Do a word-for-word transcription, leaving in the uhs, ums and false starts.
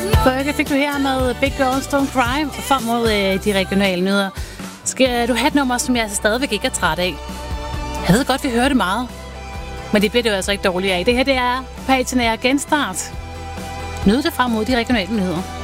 Burger fik du her med Big Girls Don't Cry frem mod øh, de regionale nyheder. Skal du have et nummer, som jeg altså stadigvæk ikke er træt af? Jeg ved godt, vi hører det meget. Men det bliver det jo altså ikke dårligt af. Det her det er Patinære Genstart. Nyd det frem mod de regionale nyheder.